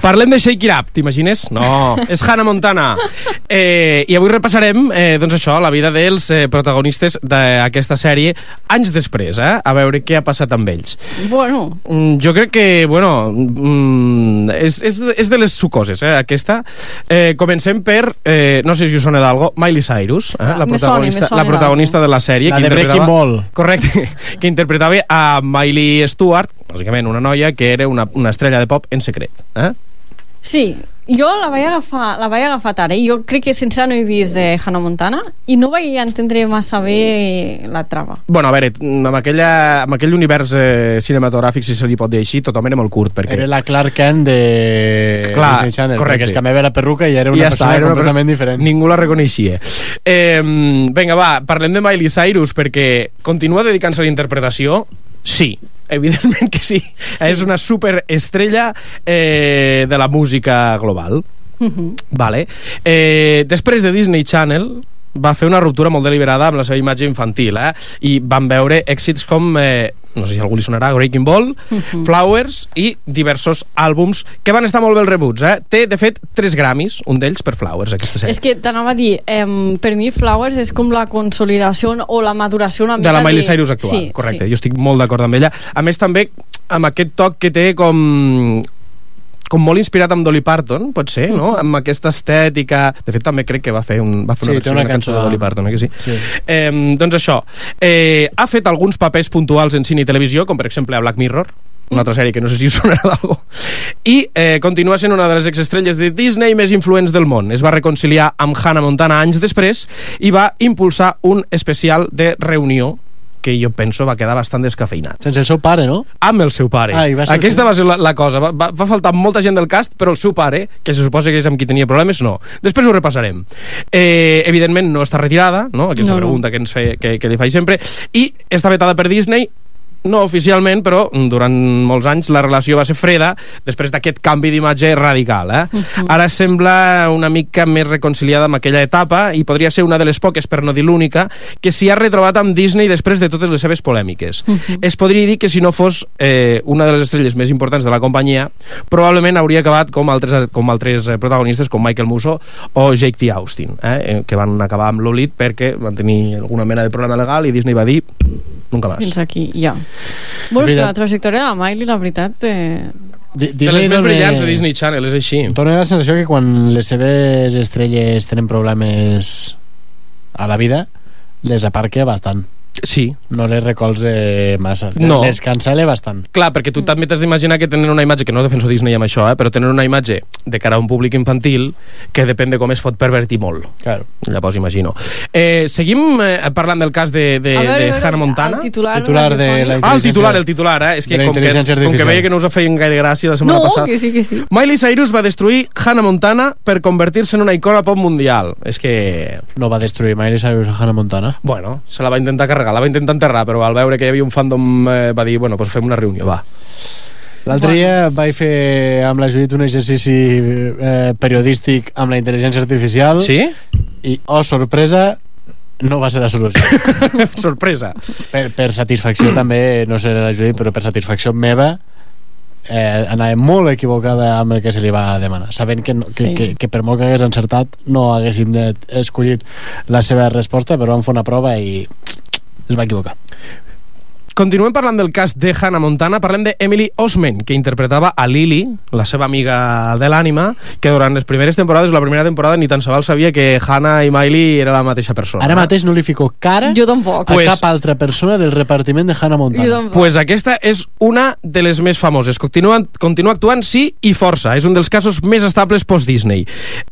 Parlem de Shake It Up, t'imagines? No, és Hannah Montana. I avui repassarem, doncs això, la vida dels protagonistes d'aquesta sèrie anys després, a veure què ha passat amb ells. Bueno. Jo crec que, és de les sucoses, aquesta. Comencem per, no sé si us sona d'algo, Miley Cyrus, la protagonista de la sèrie. La de Breaking Ball. Correcte, que interpretava a Miley Stewart, bàsicament una noia que era una estrella de pop en secret. Sí, jo la vaig agafar tard. Jo crec que sincerament no he vist Hannah Montana i no vaig entendre massa bé la trama. Bueno, a veure, amb aquell univers cinematogràfic, si se li pot dir així, tothom era molt curt. Perquè... Era la Clark Kent de Disney Channel, perquè es canviava la perruca i era una persona completament diferent. Ningú la reconeixia. Vinga, va, parlem de Miley Cyrus, perquè continua dedicant-se a la interpretació. Sí, evidentment que sí. És una superestrella de la música global. Vale. Després de Disney Channel va fer una ruptura molt deliberada amb la seva imatge infantil, i van veure èxits com, no sé si algú li sonarà, Breaking Ball, Flowers i diversos àlbums que van estar molt ben rebuts. Té, de fet, 3 Grammys, un d'ells per Flowers, aquesta sèrie. És que t'anava a dir, per mi Flowers és com la consolidació o la maduració una mica de la Miley Cyrus actual, sí, correcte, sí. Jo estic molt d'acord amb ella. A més, també amb aquest toc que té com molt inspirat amb Dolly Parton, pot ser, no? Amb aquesta estètica... De fet, també crec que va fer una cançó de Dolly Parton, que sí? Sí. Doncs això, ha fet alguns papers puntuals en cine i televisió, com per exemple a Black Mirror, una altra sèrie que no sé si us sonarà d'algo, i continua sent una de les exestrelles de Disney més influents del món. Es va reconciliar amb Hannah Montana anys després i va impulsar un especial de reunió que jo penso va quedar bastant descafeinat. Sense el seu pare, no? Amb el seu pare. Aquesta va ser la cosa. Va faltar molta gent del cast, però el seu pare, que se suposa que és amb qui tenia problemes, no. Després ho repassarem. Evidentment no està retirada, no? Aquesta pregunta que ens que li faig sempre, i està vetada per Disney. No oficialment, però durant molts anys la relació va ser freda després d'aquest canvi d'imatge radical. Ara sembla una mica més reconciliada amb aquella etapa i podria ser una de les poques, per no dir l'única, que s'hi ha retrobat amb Disney després de totes les seves polèmiques. Es podria dir que si no fos una de les estrelles més importants de la companyia, probablement hauria acabat com altres protagonistes com Michael Musso o Jake T. Austin, que van acabar amb l'oblit perquè van tenir alguna mena de problema legal i Disney va dir nunca más. Fins aquí, ja. Bueno, és que la trajectòria de la Miley, la veritat... de les més brillants de Disney Channel, és així. Dóna la sensació que quan les seves estrelles tenen problemes a la vida, les aparca bastant. Sí. No les recolze massa. No. Les cancela bastant. Clar, perquè tu també t'has d'imaginar que tenen una imatge, que no defenso Disney amb això, però tenen una imatge de cara a un públic infantil que depèn de com es pot pervertir molt. Claro. Llavors imagino. Seguim parlant del cas de Hannah Montana. El titular de la intel·ligència. El titular, és que com que veia que no us feien gaire gràcia la setmana passada. No, que sí. Miley Cyrus va destruir Hannah Montana per convertir-se en una icona pop mundial. És que... No va destruir Miley Cyrus a Hannah Montana? Bueno, se la va intentar carregar, la va intentar enterrar, però al veure que hi havia un fandom va dir, bueno, doncs fem una reunió, va. L'altre dia vaig fer amb la Judit un exercici periodístic amb la intel·ligència artificial. Sí? I, sorpresa, no va ser la solució. Sorpresa. Per satisfacció també, no sé la Judit, però per satisfacció meva anava molt equivocada amb el que se li va demanar, sabent que per molt que hagués encertat no haguéssim escollit la seva resposta, però vam fer una prova i es va equivocar. Continuem parlant del cas de Hannah Montana. Parlem de Emily Osment, que interpretava a Lily, la seva amiga de l'ànima, que durant les primeres temporades, la primera temporada, ni tan sols sabia que Hannah i Miley era la mateixa persona. Ara mateix no li fico cara a cap altra persona del repartiment de Hannah Montana. Pues aquesta és una de les més famoses. Continua actuant, sí, i força. És un dels casos més estables post-Disney.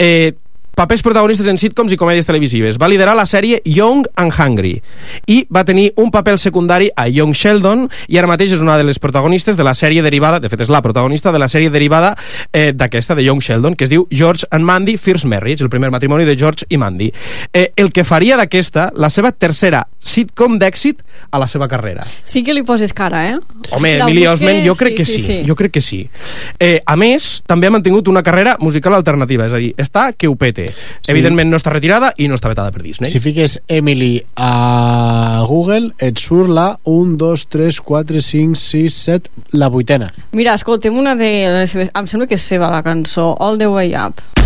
Papers protagonistes en sitcoms i comèdies televisives. Va liderar la sèrie Young and Hungry i va tenir un paper secundari a Young Sheldon, i ara mateix és una de les protagonistes de la sèrie derivada, de fet és la protagonista de la sèrie derivada d'aquesta, de Young Sheldon, que es diu George and Mandy First Marriage, el primer matrimoni de George i Mandy. El que faria d'aquesta la seva tercera sitcom d'èxit a la seva carrera. Sí que li poses cara, Home, Emily Osment, jo crec que sí. Jo crec que sí. A més, també ha mantingut una carrera musical alternativa, és a dir, està que ho pete. Exacte. Sí. Evidentment no està retirada i no està vetada per Disney. Si fiques Emily a Google et surt la 1, 2, 3, 4, 5, 6, 7, la 8ª. Mira, escoltem una de les seves... Em sembla que és seva la cançó, All the Way Up.